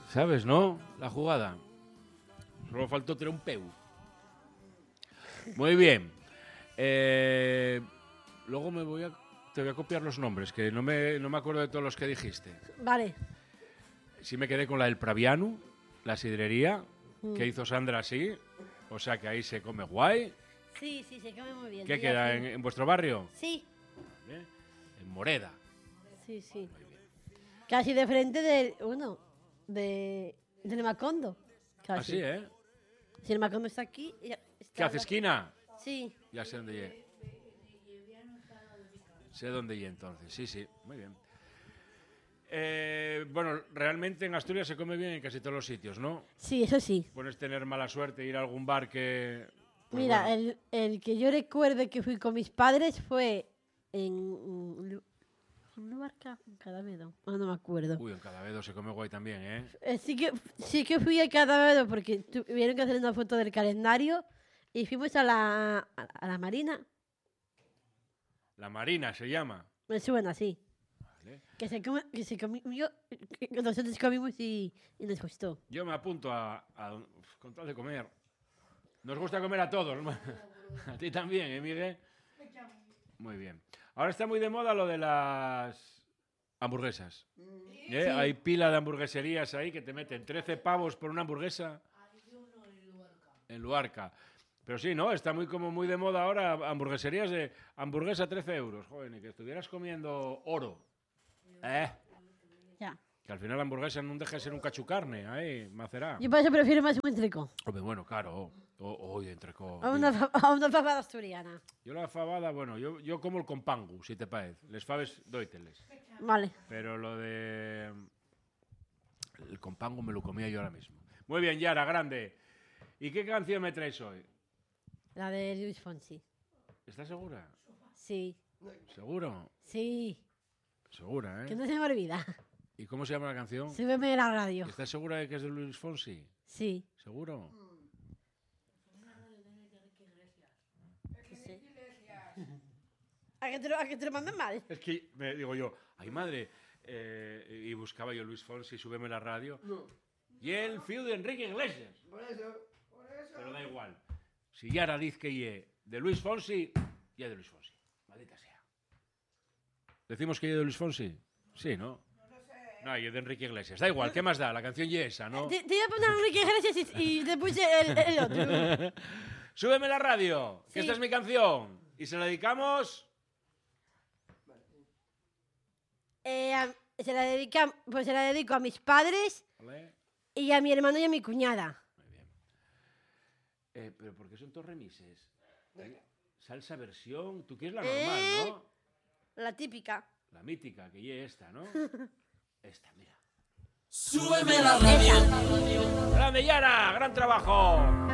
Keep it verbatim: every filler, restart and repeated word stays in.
¿Sabes, no? La jugada. Solo faltó tener un peu. Muy bien. Eh, luego me voy a... Te voy a copiar los nombres, que no me, no me acuerdo de todos los que dijiste. Vale. Sí me quedé con la del Praviano, la sidrería, Mm. que hizo Sandra así. O sea que ahí se come guay. Sí, sí, se come muy bien. ¿Qué Yo queda? ya ¿En, fui. en vuestro barrio? Sí, Vale. En Moreda. sí, sí. Casi de frente del... Uno, de... Del Macondo. Casi. Así, ¿eh? Si el Macondo está aquí... ya está ¿Qué hace la- esquina? Sí. Ya sé dónde llegué. Sé dónde llegué entonces, sí, sí, muy bien. Eh, bueno, realmente en Asturias se come bien en casi todos los sitios, ¿no? Sí, eso sí. Puedes tener mala suerte e ir a algún bar que... pues Mira, bueno, el, el que yo recuerdo que fui con mis padres fue en... un lu- ¿Un lugar ca- en Cadavedo? Ah, no me acuerdo. Uy, en Cadavedo se come guay también, ¿eh? Eh, sí, que, sí que fui a Cadavedo porque tuvieron que hacer una foto del calendario y fuimos a la, a, a la Marina. La Marina se llama. Me suena así. Vale. Que se, come, que se comió, que nosotros comimos y, y nos gustó. Yo me apunto a, a... uf, con tal de comer. Nos gusta comer a todos. ¿No? A ti también, ¿eh, Miguel? Muy bien. Ahora está muy de moda lo de las hamburguesas. ¿Eh? Sí. Hay pila de hamburgueserías ahí que te meten trece pavos por una hamburguesa. En Luarca. Pero sí, ¿no? Está muy como muy de moda ahora hamburgueserías de hamburguesa trece euros. Joder, ni que estuvieras comiendo oro. ¿Eh? Ya. Que al final la hamburguesa no deja de ser un cachucarne, ahí, macerá. Yo por eso prefiero más un entrecó. Hombre, bueno, claro. Hoy entrecó. A una, fa- a una papada asturiana. Yo la fabada, bueno, yo, yo como el compangu, si te parece. Les faves, dóiteles. Vale. Pero lo de... El compangu me lo comía yo ahora mismo. Muy bien, Yara, grande. ¿Y qué canción me traes hoy? La de Luis Fonsi. ¿Estás segura? Sí. ¿Seguro? Sí. Segura, Que ¿eh? no se me olvida. ¿Y cómo se llama la canción? Súbeme la radio. ¿Estás segura de que es de Luis Fonsi? Sí. ¿Seguro? ¿A que te lo, a que te lo manden mal? Es que me digo yo, ay madre, eh, y buscaba yo Luis Fonsi, súbeme la radio. No. Y el fío de Enrique Iglesias. Por eso, por eso. Pero da igual. Si Yara dice que ye de Luis Fonsi, ya de Luis Fonsi. Maldita sea. ¿Decimos que ye de Luis Fonsi? Sí, ¿no? No, ye de Enrique Iglesias. Da igual, ¿qué más da? La canción ye esa, ¿no? Te, te iba a poner Enrique Iglesias y, y te puse el, el otro. Súbeme la radio, que Sí. esta es mi canción. Y se la dedicamos... Eh, a- se, la dedica, pues se la dedico a mis padres ¿Vale? y a mi hermano y a mi cuñada. Muy bien. Eh, pero ¿por qué son todos remises? Hay salsa versión, tú quieres la normal, Eh. ¿no? La típica. La mítica, que ye esta, ¿no? Esta, mira. Súbeme la radio. ¡Grande, Yara! ¡Gran trabajo!